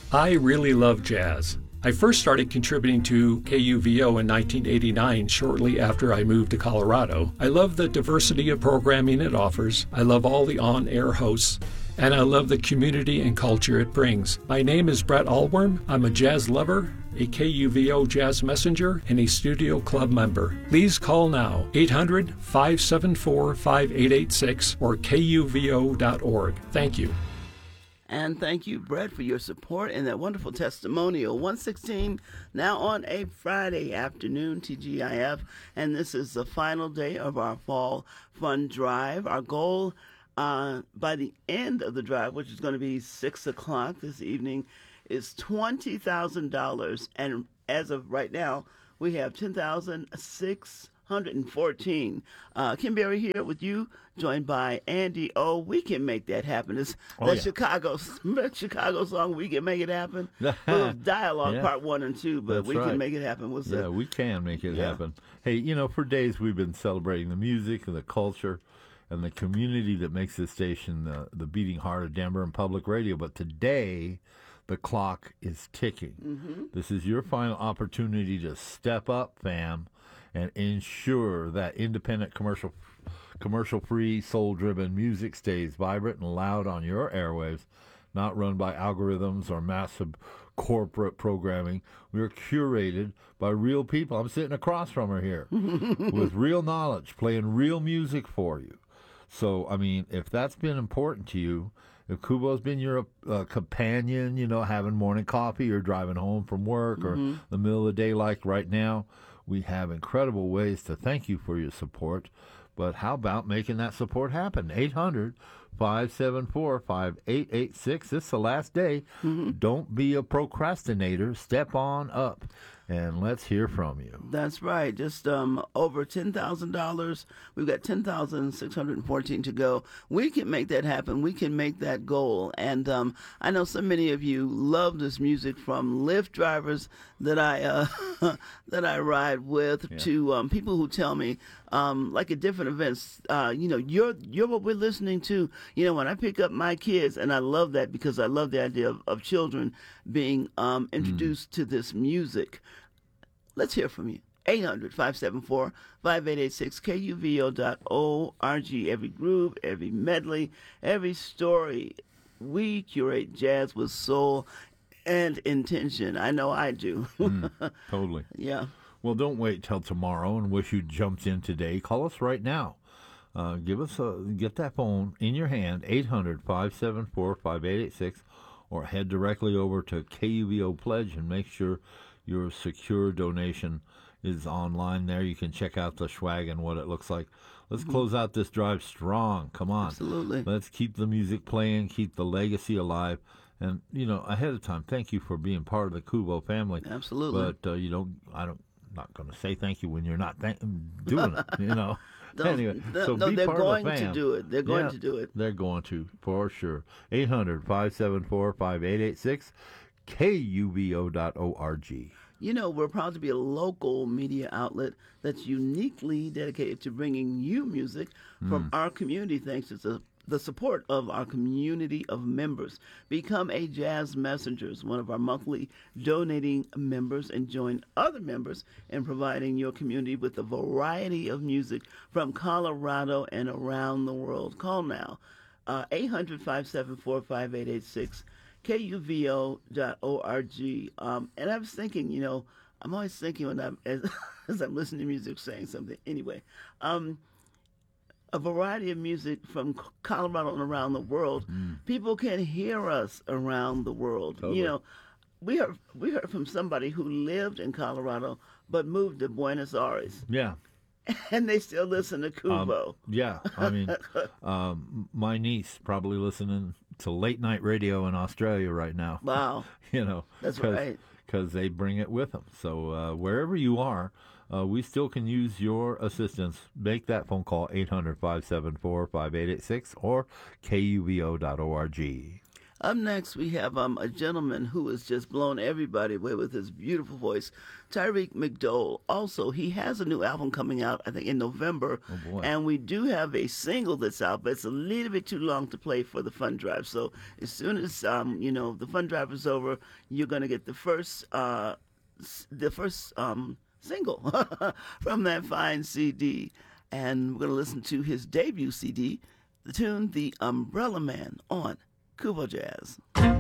I really love jazz. I first started contributing to KUVO in 1989, shortly after I moved to Colorado. I love the diversity of programming it offers. I love all the on-air hosts. And I love the community and culture it brings. My name is Brett Allworm. I'm a jazz lover, a KUVO jazz messenger, and a studio club member. Please call now, 800-574-5886 or kuvo.org. Thank you. And thank you, Brett, for your support and that wonderful testimonial. 1:16 now on a Friday afternoon, TGIF, and this is the final day of our Fall Fun Drive. Our goal by the end of the drive, which is going to be 6 o'clock this evening, is $20,000. And as of right now, we have 10,614. Kim Berry here with you, joined by Andy O. We can make that happen. It's Chicago song, We Can Make It Happen. Full of dialogue, part 1 and 2, but we can make it happen. What's that? We can make it happen. Hey, for days we've been celebrating the music and the culture and the community that makes this station the beating heart of Denver and public radio. But today, the clock is ticking. Mm-hmm. This is your final opportunity to step up, fam, and ensure that independent, commercial-free, soul-driven music stays vibrant and loud on your airwaves, not run by algorithms or massive corporate programming. We are curated by real people. I'm sitting across from her here with real knowledge, playing real music for you. So, if that's been important to you, if Kubo's been your companion, having morning coffee or driving home from work or the middle of the day like right now, we have incredible ways to thank you for your support. But how about making that support happen? 800-574-5886. This is the last day. Don't be a procrastinator. Step on up. And let's hear from you. That's right. Just over $10,000. We've got 10,614 to go. We can make that happen. We can make that goal. And I know so many of you love this music, from Lyft drivers that I that I ride with to people who tell me, like at different events, you're what we're listening to. When I pick up my kids, and I love that because I love the idea of children being introduced to this music. Let's hear from you. 800-574-5886, kuvo.org. Every groove, every medley, every story. We curate jazz with soul and intention. I know I do. Totally. Yeah. Well, don't wait till tomorrow and wish you jumped in today. Call us right now. Get that phone in your hand, 800-574-5886, or head directly over to KUVO Pledge and make sure your secure donation is online there. You can check out the swag and what it looks like. Let's close out this drive strong. Come on. Absolutely. Let's keep the music playing, keep the legacy alive. And, ahead of time, thank you for being part of the Kubo family. Absolutely. But I'm not going to say thank you when you're not doing it, Anyway, so be they're part going of the fam. to do it. They're going to do it. They're going to, for sure. 800-574-5886, kuvo.org. We're proud to be a local media outlet that's uniquely dedicated to bringing you music from our community, thanks to the support of our community of members. Become a Jazz Messenger, one of our monthly donating members, and join other members in providing your community with a variety of music from Colorado and around the world. Call now, 800-574-5886, kuvo.org. And I was thinking, I'm always thinking when as I'm listening to music, saying something. Anyway, a variety of music from Colorado and around the world. People can hear us around the world. Totally. We heard from somebody who lived in Colorado but moved to Buenos Aires. Yeah. And they still listen to Kubo. My niece probably listening to late night radio in Australia right now. Wow. That's right. Because they bring it with them. So wherever you are, we still can use your assistance. Make that phone call, 800-574-5886 or kuvo.org. Up next, we have a gentleman who has just blown everybody away with his beautiful voice, Tyreek McDowell. Also, he has a new album coming out, I think, in November. Oh, boy. And we do have a single that's out, but it's a little bit too long to play for the fund drive. So as soon as, the fund drive is over, you're going to get the first single from that fine CD. And we're going to listen to his debut CD, the tune The Umbrella Man, on Kubo Jazz.